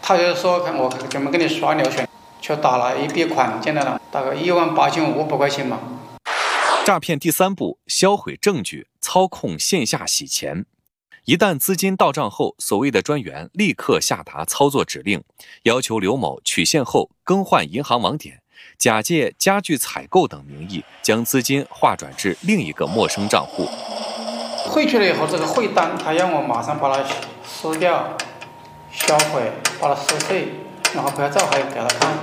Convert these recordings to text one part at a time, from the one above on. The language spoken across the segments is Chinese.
他就说看我怎么给你刷流水，就打了一笔款进来了，大概18500块钱嘛。 诈骗第3步，销毁证据，操控线下洗钱。一旦资金到账后，所谓的专员立刻下达操作指令，要求刘某取现后更换银行网点，假借家具采购等名义，将资金划转至另一个陌生账户。 汇去了以后，这个汇单他让我马上把它撕掉、销毁，把它撕碎，然后拍照还给他看。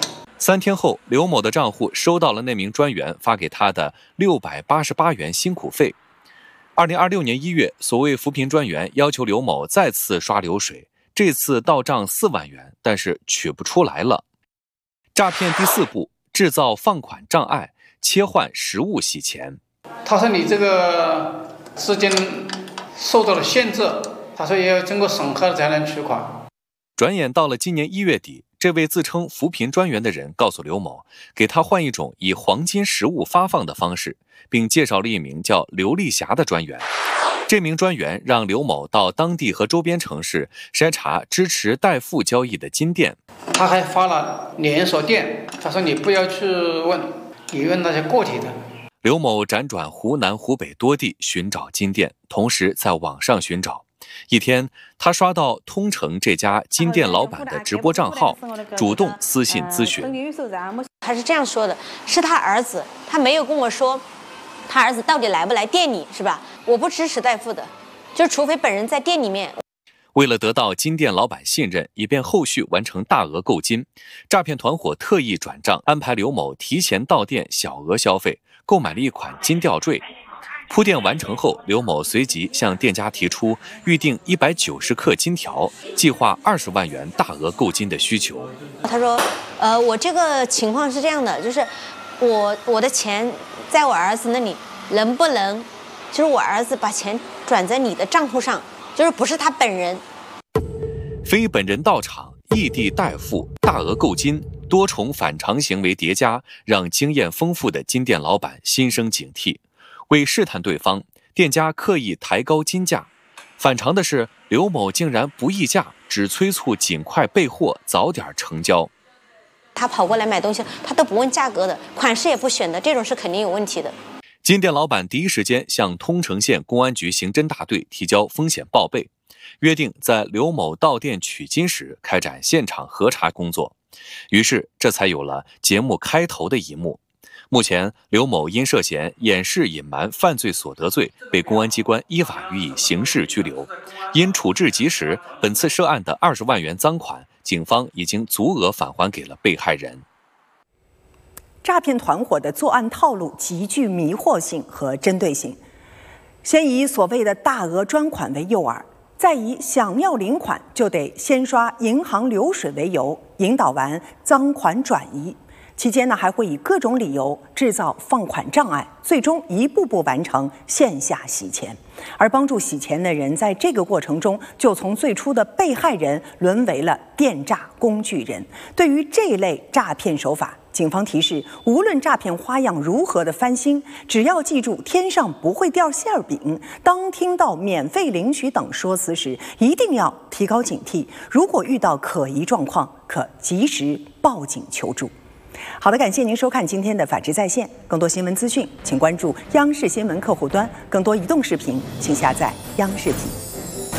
3天后，刘某的账户收到了那名专员发给他的688元辛苦费。2026年1月，所谓扶贫专员要求刘某再次刷流水，这次到账4万元，但是取不出来了。诈骗第4步，制造放款障碍，切换实物洗钱。 他说你这个资金受到了限制，他说也要经过审核才能取款。 转眼到了今年1月底，这位自称扶贫专员的人告诉刘某，给他换一种以黄金实物发放的方式，并介绍了一名叫刘丽霞的专员。这名专员让刘某到当地和周边城市筛查支持代付交易的金店。 他还发了连锁店，他说你不要去问，你问那些个体的。 刘某辗转湖南、湖北多地寻找金店，同时在网上寻找。一天，他刷到通城这家金店老板的直播账号，主动私信咨询。 他是这样说的，是他儿子，他没有跟我说他儿子到底来不来店里，是吧？我不支持代付的，就除非本人在店里面。 为了得到金店老板信任，以便后续完成大额购金，诈骗团伙特意转账，安排刘某提前到店小额消费，购买了一款金吊坠。铺垫完成后，刘某随即向店家提出预定190克金条，计划20万元大额购金的需求。 他说，我这个情况是这样的，就是我的钱在我儿子那里，能不能就是我儿子把钱转在你的账户上，就是不是他本人。 非本人到场，异地代付，大额购金，多重反常行为叠加，让经验丰富的金店老板心生警惕。为试探对方，店家刻意抬高金价。反常的是，刘某竟然不议价，只催促尽快备货，早点成交。 他跑过来买东西，他都不问价格的，款式也不选的，这种是肯定有问题的。 金店老板第一时间向通城县公安局刑侦大队提交风险报备，约定在刘某到店取金时开展现场核查工作。于是，这才有了节目开头的一幕。目前，刘某因涉嫌掩饰隐瞒犯罪所得罪，被公安机关依法予以刑事拘留。因处置及时，本次涉案的20万元赃款，警方已经足额返还给了被害人。 诈骗团伙的作案套路极具迷惑性和针对性，先以所谓的大额专款为诱饵，再以想要领款就得先刷银行流水为由，引导完赃款转移。期间呢，还会以各种理由制造放款障碍，最终一步步完成线下洗钱。而帮助洗钱的人在这个过程中，就从最初的被害人沦为了电诈工具人。对于这类诈骗手法，警方提示，无论诈骗花样如何的翻新，只要记住天上不会掉馅饼，当听到免费领取等说辞时，一定要提高警惕。如果遇到可疑状况，可及时报警求助。好的，感谢您收看今天的法治在线。更多新闻资讯，请关注央视新闻客户端；更多移动视频，请下载央视频。